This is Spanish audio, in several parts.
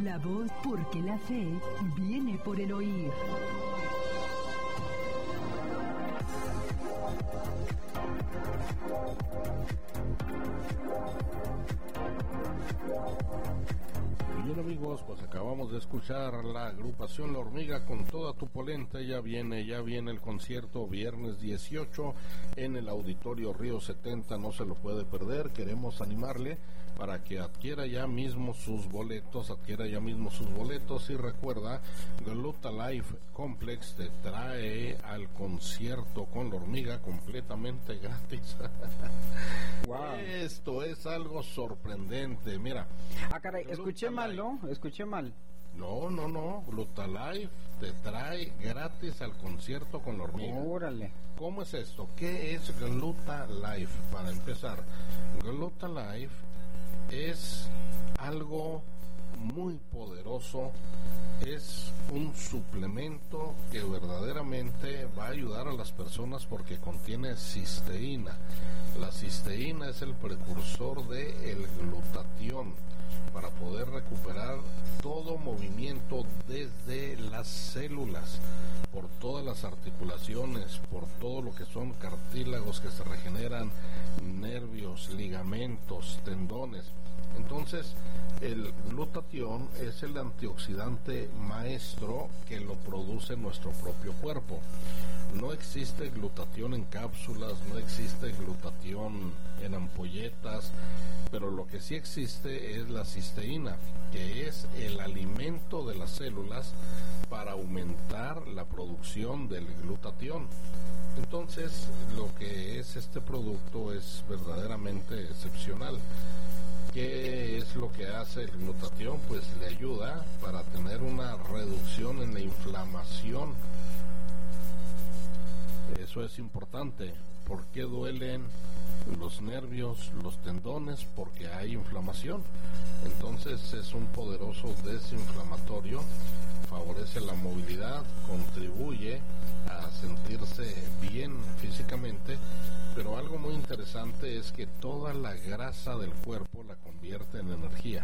La voz, porque la fe viene por el oír. Bien, amigos, pues acabamos de escuchar la agrupación La Hormiga con Toda tu polenta. Ya viene el concierto viernes 18 en el Auditorio Río 70, no se lo puede perder. Queremos animarle para que adquiera ya mismo sus boletos, y recuerda, Gluta Life Complex te trae al concierto con La Hormiga completamente gratis. Wow. Esto es algo sorprendente, mira. Ah, caray, escuché mal, ¿no? Escuché mal. No, Gluta Life te trae gratis al concierto con La Hormiga. Órale. ¿Cómo es esto? ¿Qué es Gluta Life? Para empezar, Gluta Life es algo muy poderoso, es un suplemento que verdaderamente va a ayudar a las personas porque contiene cisteína. La cisteína es el precursor del glutatión para poder recuperar todo movimiento desde las células, por todas las articulaciones, por todo lo que son cartílagos que se regeneran, nervios, ligamentos, tendones. Entonces, el glutatión es el antioxidante maestro que lo produce nuestro propio cuerpo. No existe glutatión en cápsulas, no existe glutatión en ampolletas, pero lo que sí existe es la cisteína, que es el alimento de las células para aumentar la producción del glutatión. Entonces, lo que es este producto es verdaderamente excepcional. ¿Qué es lo que hace el glutatión? Pues le ayuda para tener una reducción en la inflamación. Eso es importante. ¿Por qué duelen los nervios, los tendones? Porque hay inflamación. Entonces es un poderoso desinflamatorio, favorece la movilidad, contribuye a sentirse bien físicamente, pero algo muy interesante es que toda la grasa del cuerpo la convierte en energía.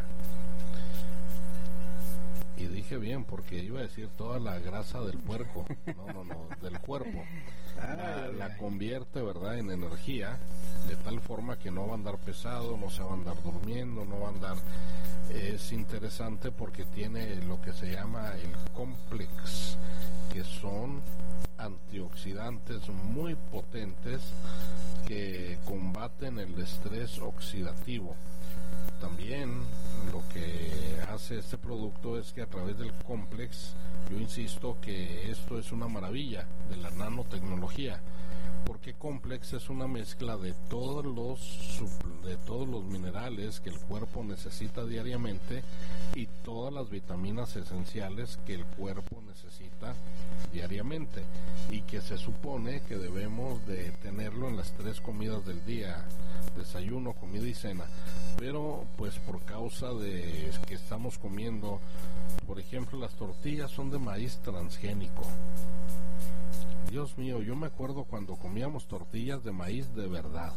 Y dije bien, porque iba a decir toda la grasa del puerco, no, del cuerpo. La convierte, ¿verdad?, en energía, de tal forma que no va a andar pesado, no se va a andar durmiendo, no va a andar... Es interesante porque tiene lo que se llama el complex, que son antioxidantes muy potentes que combaten el estrés oxidativo. También lo que hace este producto es que a través del complex, yo insisto que esto es una maravilla de la nanotecnología, porque complex es una mezcla de todos los minerales que el cuerpo necesita diariamente y todas las vitaminas esenciales que el cuerpo necesita diariamente, y que se supone que debemos de tenerlo en las 3 comidas del día: desayuno, comida y cena. Pero pues por causa de que estamos comiendo, por ejemplo, las tortillas son de maíz transgénico. Dios mío, yo me acuerdo cuando comíamos tortillas de maíz de verdad.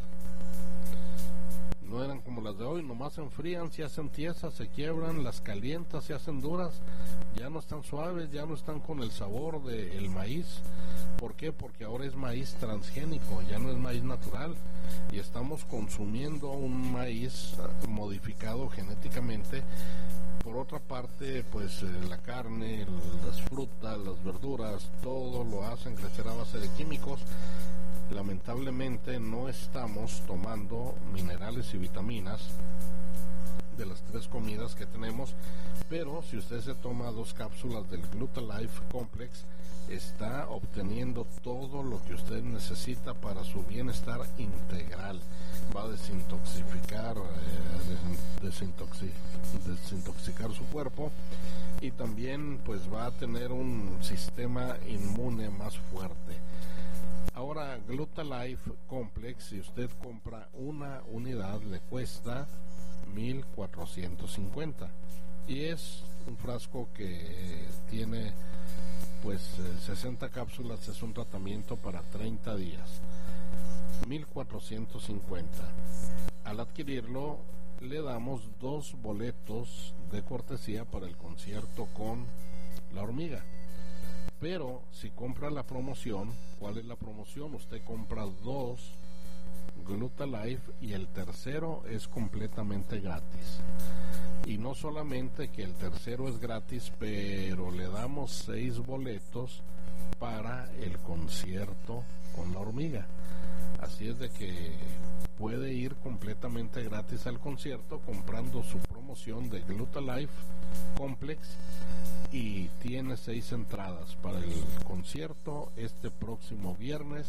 No eran como las de hoy, nomás se enfrían, se hacen tiesas, se quiebran, las calientas, se hacen duras, ya no están suaves, ya no están con el sabor del maíz. ¿Por qué? Porque ahora es maíz transgénico, ya no es maíz natural, y estamos consumiendo un maíz modificado genéticamente. Por otra parte, pues la carne, las frutas, las verduras, todo lo hacen crecer a base de químicos. Lamentablemente no estamos tomando minerales y vitaminas de las 3 comidas que tenemos, pero si usted se toma 2 cápsulas del Gluta Life Complex, está obteniendo todo lo que usted necesita para su bienestar integral. Va a desintoxicar su cuerpo, y también pues va a tener un sistema inmune más fuerte. Ahora, Gluta Life Complex, si usted compra una unidad, le cuesta $1,450, y es un frasco que tiene pues 60 cápsulas. Es un tratamiento para 30 días. $1,450. Al adquirirlo le damos 2 boletos de cortesía para el concierto con La Hormiga. Pero si compra la promoción, ¿cuál es la promoción? Usted compra 2 Glutalife y el tercero es completamente gratis. Y no solamente que el tercero es gratis, pero le damos 6 boletos para el concierto con La Hormiga. Así es de que puede ir completamente gratis al concierto comprando su promoción de Glutalife Complex y tiene 6 entradas para el concierto este próximo viernes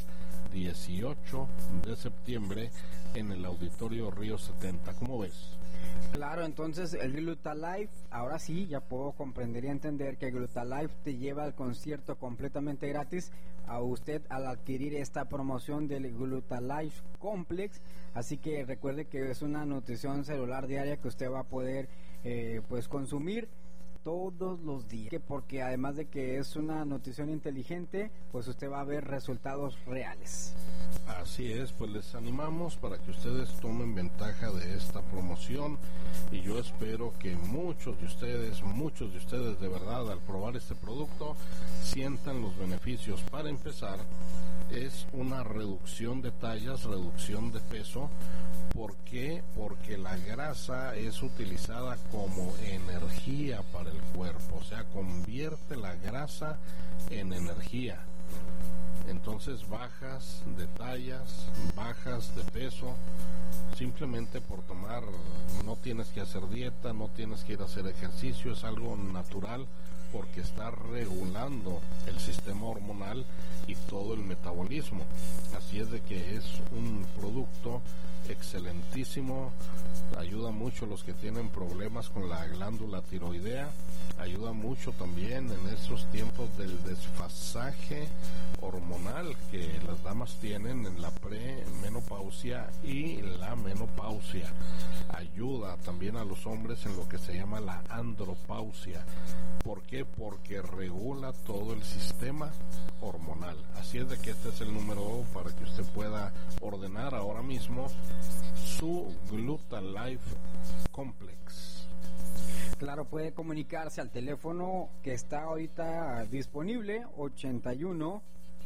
18 de septiembre en el Auditorio Río 70. ¿Cómo ves? Claro, entonces el Glutalife, ahora sí, ya puedo comprender y entender que Glutalife te lleva al concierto completamente gratis a usted al adquirir esta promoción del Glutalife Complex. Así que recuerde que es una nutrición celular diaria que usted va a poder pues consumir todos los días, porque además de que es una nutrición inteligente, pues usted va a ver resultados reales. Así es, pues les animamos para que ustedes tomen ventaja de esta promoción y yo espero que muchos de ustedes de verdad al probar este producto sientan los beneficios. Para empezar, es una reducción de tallas, reducción de peso. ¿Por qué? Porque la grasa es utilizada como energía para el cuerpo, o sea, convierte la grasa en energía. Entonces bajas de tallas, bajas de peso, simplemente por tomar, no tienes que hacer dieta, no tienes que ir a hacer ejercicio, es algo natural porque está regulando el sistema hormonal y todo el metabolismo. Así es de que es un producto excelentísimo, ayuda mucho a los que tienen problemas con la glándula tiroidea, ayuda mucho también en esos tiempos del desfasaje hormonal que las damas tienen en la premenopausia y la menopausia. Ayuda también a los hombres en lo que se llama la andropausia. ¿Por qué? Porque regula todo el sistema hormonal. Así es de que este es el número para que usted pueda ordenar ahora mismo su Glutalife Complex. Claro, puede comunicarse al teléfono que está ahorita disponible, 81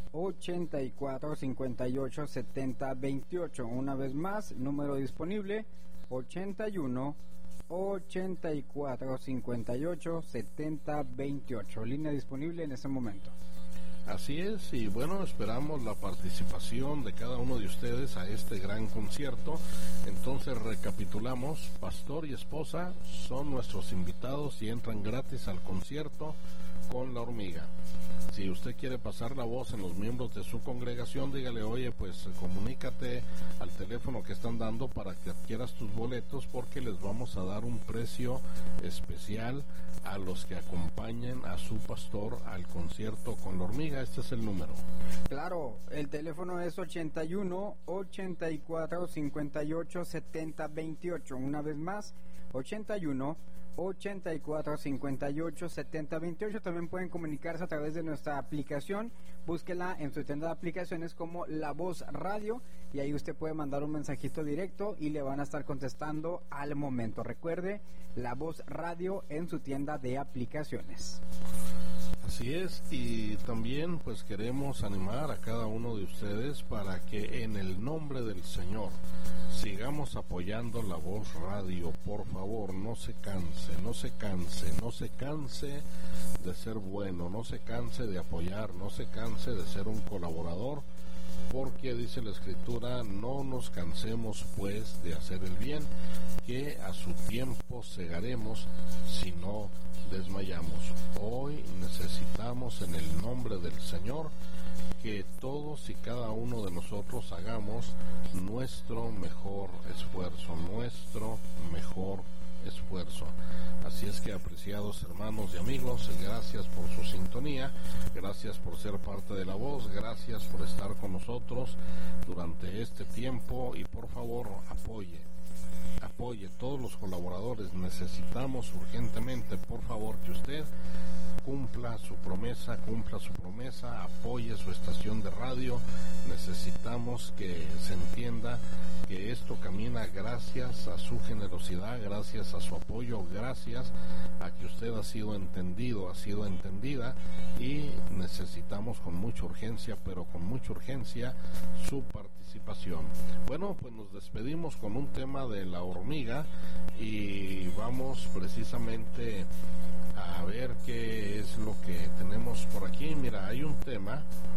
84 58 70 28. Una vez más, número disponible, 81 84 58 70 28. Línea disponible en este momento. Así es, y bueno, esperamos la participación de cada uno de ustedes a este gran concierto. Entonces recapitulamos, pastor y esposa son nuestros invitados y entran gratis al concierto con La Hormiga. Si usted quiere pasar la voz en los miembros de su congregación, dígale, oye, pues comunícate al teléfono que están dando para que adquieras tus boletos, porque les vamos a dar un precio especial a los que acompañen a su pastor al concierto con La Hormiga. Este es el número. Claro, el teléfono es 81 84 58 70 28. Una vez más, 81 84 58 70 28. También pueden comunicarse a través de nuestra aplicación. Búsquela en su tienda de aplicaciones como La Voz Radio y ahí usted puede mandar un mensajito directo y le van a estar contestando al momento. Recuerde, La Voz Radio en su tienda de aplicaciones. Así es, y también pues queremos animar a cada uno de ustedes para que en el nombre del Señor sigamos apoyando La Voz Radio. Por favor, no se canse, no se canse, no se canse de ser bueno, no se canse de apoyar, no se canse de ser un colaborador, porque dice la Escritura, no nos cansemos pues de hacer el bien, que a su tiempo segaremos si no desmayamos. Hoy necesitamos en el nombre del Señor que todos y cada uno de nosotros hagamos nuestro mejor esfuerzo, Así es que, apreciados hermanos y amigos, gracias por su sintonía, gracias por ser parte de La Voz, gracias por estar con nosotros durante este tiempo y por favor apoye apoye, todos los colaboradores. Necesitamos urgentemente, por favor, que usted cumpla su promesa, apoye su estación de radio. Necesitamos que se entienda que esto camina gracias a su generosidad, gracias a su apoyo, gracias a que usted ha sido entendido, ha sido entendida, y necesitamos con mucha urgencia, pero con mucha urgencia, su participación. Bueno, pues nos despedimos con un tema de La Hormiga y vamos precisamente a ver qué es lo que tenemos por aquí. Mira, hay un tema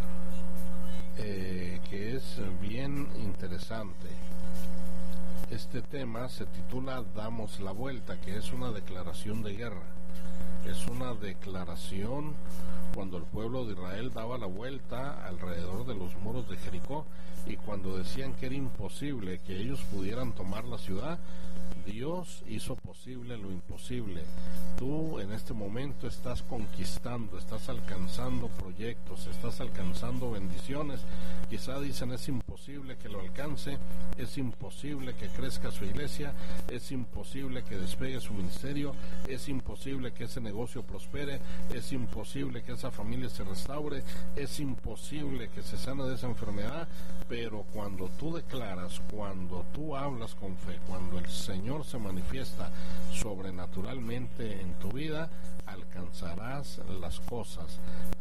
que es bien interesante. Este tema se titula Damos la Vuelta, que es una declaración de guerra. Es una declaración cuando el pueblo de Israel daba la vuelta alrededor de los muros de Jericó, y cuando decían que era imposible que ellos pudieran tomar la ciudad, Dios hizo posible lo imposible. Tú en este momento estás conquistando, estás alcanzando proyectos, estás alcanzando bendiciones. Quizá dicen es imposible que lo alcance, es imposible que crezca su iglesia, es imposible que despegue su ministerio, es imposible que ese negocio prospere, es imposible que esa familia se restaure, es imposible que se sane de esa enfermedad. Pero cuando tú declaras, cuando tú hablas con fe, cuando el Señor se manifiesta sobrenaturalmente en tu vida, alcanzarás las cosas,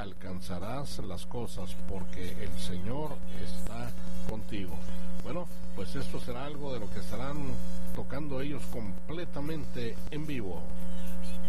porque el Señor está contigo. Bueno, pues esto será algo de lo que estarán tocando ellos completamente en vivo.